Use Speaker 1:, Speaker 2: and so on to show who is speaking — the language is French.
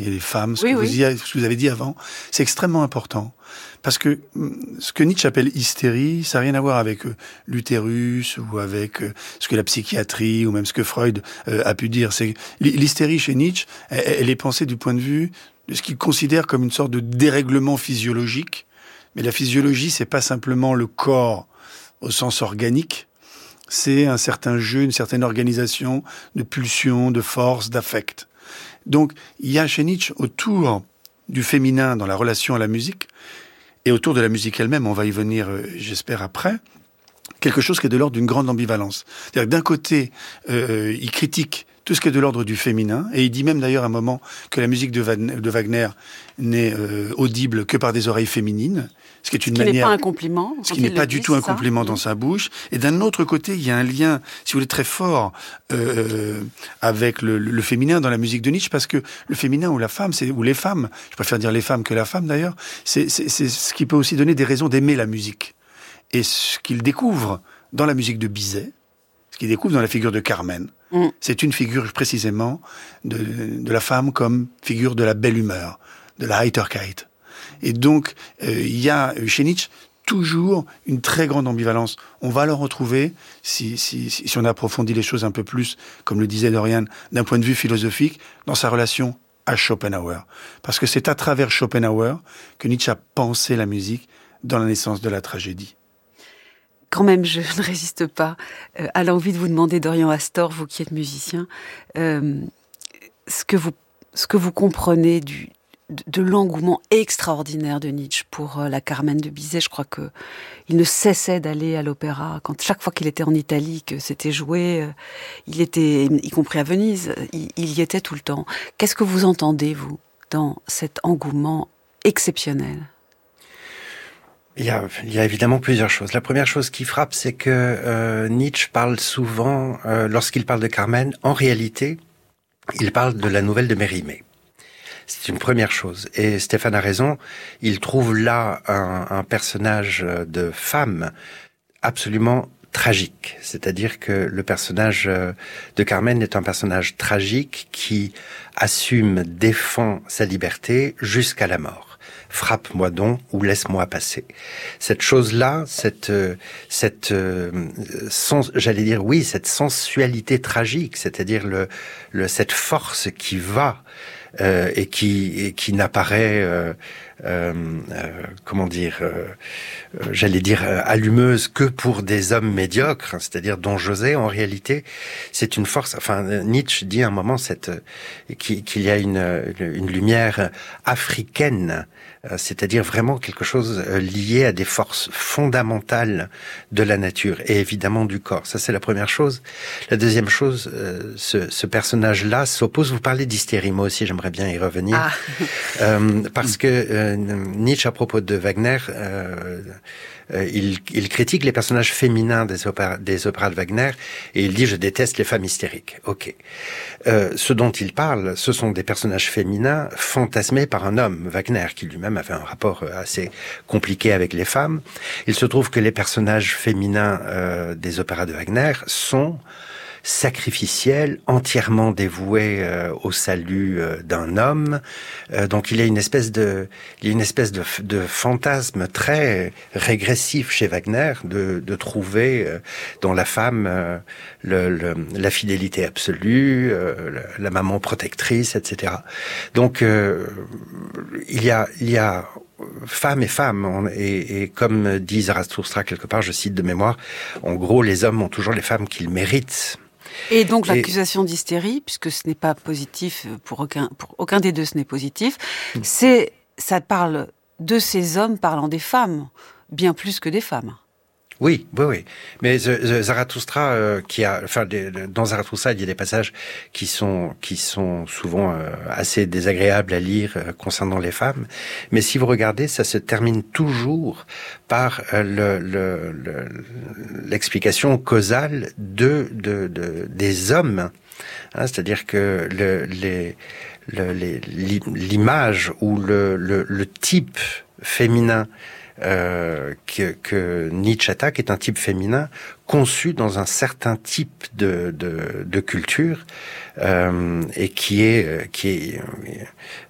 Speaker 1: et les femmes, ce
Speaker 2: Oui,
Speaker 1: que
Speaker 2: oui.
Speaker 1: vous avez dit avant, c'est extrêmement important. Parce que ce que Nietzsche appelle hystérie, ça n'a rien à voir avec l'utérus ou avec ce que la psychiatrie ou même ce que Freud a pu dire. C'est l'hystérie chez Nietzsche, elle est pensée du point de vue de ce qu'il considère comme une sorte de dérèglement physiologique. Mais la physiologie, c'est pas simplement le corps au sens organique, c'est un certain jeu, une certaine organisation de pulsions, de force, d'affect. Donc, il y a chez Nietzsche, autour du féminin dans la relation à la musique, et autour de la musique elle-même, on va y venir, j'espère, après, quelque chose qui est de l'ordre d'une grande ambivalence. C'est-à-dire que d'un côté, il critique tout ce qui est de l'ordre du féminin, et il dit même d'ailleurs à un moment que la musique de Wagner n'est audible que par des oreilles féminines, ce qui est une manière...
Speaker 2: n'est pas un compliment.
Speaker 1: Ce qui n'est pas du tout un compliment dans sa bouche. Et d'un autre côté, il y a un lien, si vous voulez, très fort avec le féminin dans la musique de Nietzsche, parce que le féminin ou la femme, ou les femmes, je préfère dire les femmes que la femme d'ailleurs, c'est ce qui peut aussi donner des raisons d'aimer la musique. Et ce qu'il découvre dans la musique de Bizet, ce qu'il découvre dans la figure de Carmen, c'est une figure précisément de la femme comme figure de la belle humeur, de la Heiterkeit. Et donc, il y a chez Nietzsche toujours une très grande ambivalence. On va le retrouver, si on approfondit les choses un peu plus, comme le disait Dorian, d'un point de vue philosophique, dans sa relation à Schopenhauer. Parce que c'est à travers Schopenhauer que Nietzsche a pensé la musique dans la naissance de la tragédie.
Speaker 2: Quand même, je ne résiste pas à l'envie de vous demander, Dorian Astor, vous qui êtes musicien, ce que vous comprenez de l'engouement extraordinaire de Nietzsche pour la Carmen de Bizet. Je crois que il ne cessait d'aller à l'opéra. Chaque fois qu'il était en Italie, que c'était joué, il était, y compris à Venise, il y était tout le temps. Qu'est-ce que vous entendez, vous, dans cet engouement exceptionnel ?
Speaker 3: Il y a évidemment plusieurs choses. La première chose qui frappe, c'est que Nietzsche parle souvent, lorsqu'il parle de Carmen, en réalité, il parle de la nouvelle de Mérimée. C'est une première chose. Et Stéphane a raison, il trouve là un personnage de femme absolument tragique. C'est-à-dire que le personnage de Carmen est un personnage tragique qui assume, défend sa liberté jusqu'à la mort. Frappe-moi donc ou laisse-moi passer. Cette chose-là, cette sensualité tragique, c'est-à-dire cette force qui va et qui n'apparaît allumeuse que pour des hommes médiocres, c'est-à-dire Don José, en réalité, c'est une force. Enfin, Nietzsche dit à un moment qu'il y a une lumière africaine, c'est-à-dire vraiment quelque chose lié à des forces fondamentales de la nature et évidemment du corps. Ça, c'est la première chose. La deuxième chose, ce personnage-là s'oppose. Vous parlez d'hystérie, moi aussi, j'aimerais bien y revenir, parce que Nietzsche, à propos de Wagner, il critique les personnages féminins des opéras de Wagner et il dit « je déteste les femmes hystériques ». Ok. Ce dont il parle, ce sont des personnages féminins fantasmés par un homme, Wagner, qui lui-même avait un rapport assez compliqué avec les femmes. Il se trouve que les personnages féminins des opéras de Wagner sont sacrificiel, entièrement dévoué au salut d'un homme. Donc il y a une espèce de fantasme très régressif chez Wagner de trouver dans la femme la fidélité absolue, la maman protectrice, etc. Donc il y a femmes et femmes, et comme dit Zarathustra quelque part, je cite de mémoire, en gros, les hommes ont toujours les femmes qu'ils méritent.
Speaker 2: Et donc l'accusation d'hystérie, puisque ce n'est pas positif pour aucun des deux, ce n'est positif, ça parle de ces hommes parlant des femmes, bien plus que des femmes.
Speaker 3: Oui. Mais Zarathustra, dans Zarathustra, il y a des passages qui sont souvent assez désagréables à lire concernant les femmes. Mais si vous regardez, ça se termine toujours par l'explication causale des hommes. Hein, c'est-à-dire que l'image ou le type féminin que Nietzsche attaque est un type féminin conçu dans un certain type de culture et qui est